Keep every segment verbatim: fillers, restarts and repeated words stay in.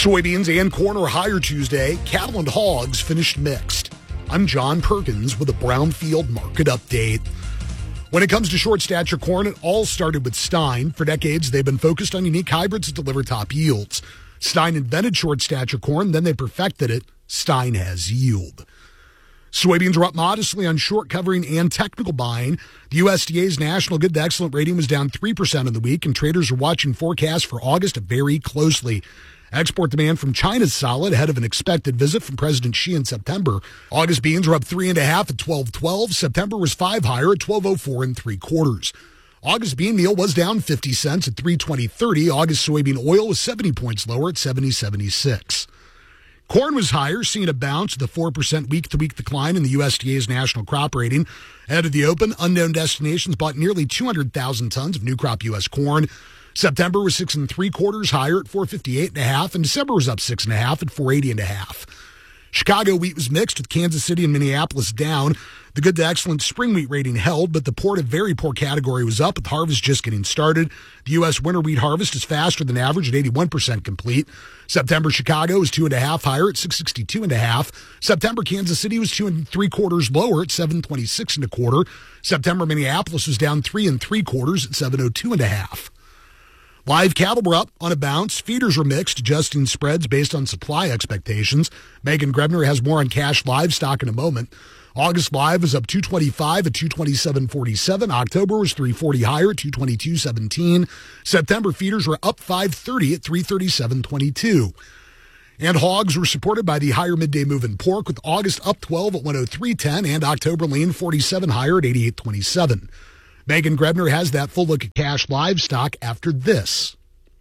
Soybeans and corn are higher Tuesday. Cattle and hogs finished mixed. I'm John Perkins with a Brownfield market update. When it comes to short stature corn, it all started with Stein. For decades, they've been focused on unique hybrids that deliver top yields. Stein invented short stature corn, then they perfected it. Stein has yield. Soybeans are up modestly on short covering and technical buying. The U S D A's National Good to Excellent rating was down three percent in the week, and traders are watching forecasts for August very closely. Export demand from China is solid ahead of an expected visit from President Xi in September. August beans are up three and a half at twelve twelve. September was five higher at twelve oh four and three quarters. August bean meal was down fifty cents at three twenty thirty. August soybean oil was seventy points lower at seventy seventy-six. Corn was higher, seeing a bounce with a four percent week-to-week decline in the U S D A's national crop rating. Ahead of the open, Unknown Destinations bought nearly two hundred thousand tons of new crop U S corn. September was six and three quarters higher at four fifty-eight and a half, and December was up six and a half at four eighty and a half. Chicago wheat was mixed with Kansas City and Minneapolis down. The good to excellent spring wheat rating held, but the poor to very poor category was up with harvest just getting started. The U S winter wheat harvest is faster than average at eighty-one percent complete. September Chicago was two and a half higher at six sixty-two and a half. September Kansas City was two and three quarters lower at seven twenty-six and a quarter. September Minneapolis was down three and three quarters at seven oh two and a half. Live cattle were up on a bounce. Feeders were mixed, adjusting spreads based on supply expectations. Megan Grebner has more on cash livestock in a moment. August live was up two twenty-five at two twenty-seven forty-seven. October was three forty higher at two twenty-two seventeen. September feeders were up five thirty at three thirty-seven twenty-two. And hogs were supported by the higher midday move in pork, with August up twelve at one oh three ten and October lean forty-seven higher at eighty-eight twenty-seven. Megan Grebner has that full look at cash livestock after this.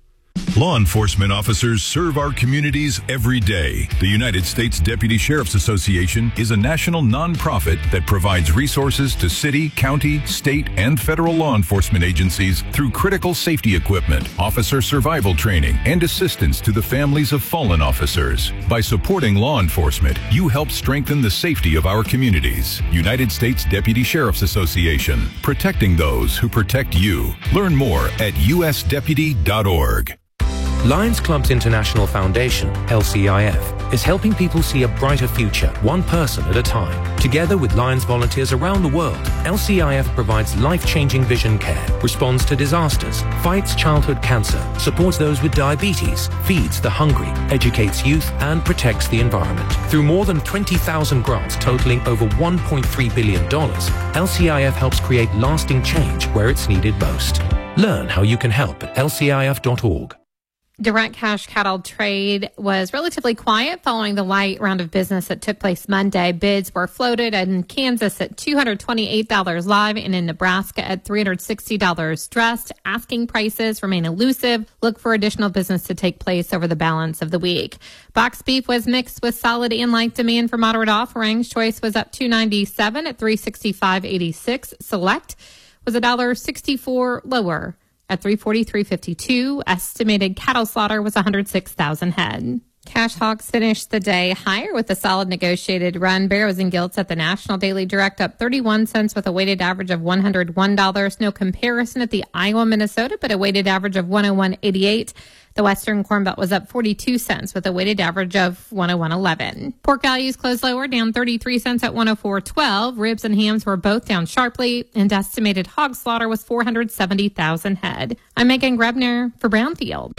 Law enforcement officers serve our communities every day. The United States Deputy Sheriff's Association is a national nonprofit that provides resources to city, county, state, and federal law enforcement agencies through critical safety equipment, officer survival training, and assistance to the families of fallen officers. By supporting law enforcement, you help strengthen the safety of our communities. United States Deputy Sheriff's Association, protecting those who protect you. Learn more at u s deputy dot org. Lions Clubs International Foundation, L C I F, is helping people see a brighter future, one person at a time. Together with Lions volunteers around the world, L C I F provides life-changing vision care, responds to disasters, fights childhood cancer, supports those with diabetes, feeds the hungry, educates youth, and protects the environment. Through more than twenty thousand grants totaling over one point three billion dollars, L C I F helps create lasting change where it's needed most. Learn how you can help at L C I F dot org. Direct cash cattle trade was relatively quiet following the light round of business that took place Monday. Bids were floated in Kansas at two hundred twenty-eight dollars live and in Nebraska at three hundred sixty dollars dressed. Asking prices remain elusive. Look for additional business to take place over the balance of the week. Box beef was mixed with solid and light demand for moderate offerings. Choice was up two ninety-seven at three sixty-five eighty-six. Select was one dollar sixty-four lower at three forty-three fifty-two. Estimated cattle slaughter was one hundred six thousand head. Cash hogs finished the day higher with a solid negotiated run. Barrows and Gilts at the National Daily Direct up thirty-one cents with a weighted average of one hundred one dollars. No comparison at the Iowa, Minnesota, but a weighted average of one oh one eighty-eight. The Western Corn Belt was up forty-two cents with a weighted average of one oh one eleven. Pork values closed lower, down thirty-three cents at one oh four twelve. Ribs and hams were both down sharply, and estimated hog slaughter was four hundred seventy thousand head. I'm Megan Grebner for Brownfield.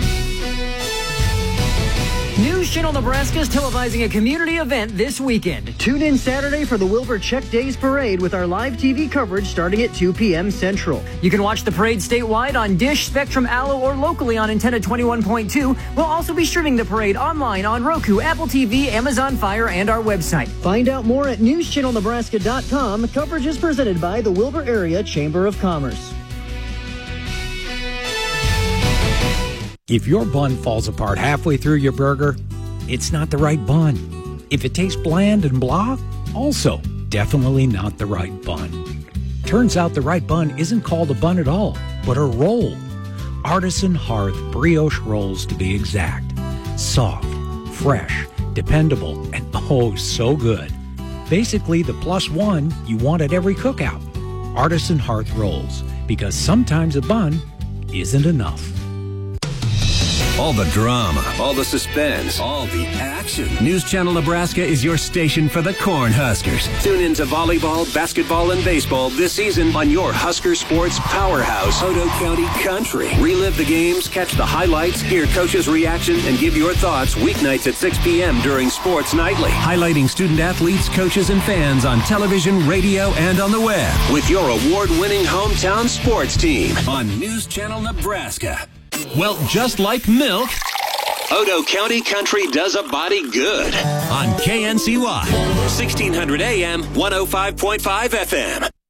News Channel Nebraska is televising a community event this weekend. Tune in Saturday for the Wilbur Check Days Parade with our live T V coverage starting at two p.m. Central. You can watch the parade statewide on Dish, Spectrum, Allo, or locally on Antenna twenty-one point two. We'll also be streaming the parade online on Roku, Apple T V, Amazon Fire, and our website. Find out more at news channel nebraska dot com. Coverage is presented by the Wilbur Area Chamber of Commerce. If your bun falls apart halfway through your burger, it's not the right bun. If it tastes bland and blah, also definitely not the right bun. Turns out the right bun isn't called a bun at all, but a roll. Artisan Hearth brioche rolls to be exact. Soft, fresh, dependable, and oh so good. Basically the plus one you want at every cookout. Artisan Hearth rolls, because sometimes a bun isn't enough. All the drama, all the suspense, all the action. News Channel Nebraska is your station for the Cornhuskers. Tune in to volleyball, basketball, and baseball this season on your Husker sports powerhouse, Otoe County Country. Relive the games, catch the highlights, hear coaches' reaction, and give your thoughts weeknights at six p.m. during Sports Nightly. Highlighting student athletes, coaches, and fans on television, radio, and on the web. With your award-winning hometown sports team on News Channel Nebraska. Well, just like milk, Otoe County Country does a body good on K N C Y, sixteen hundred A M, one oh five point five F M.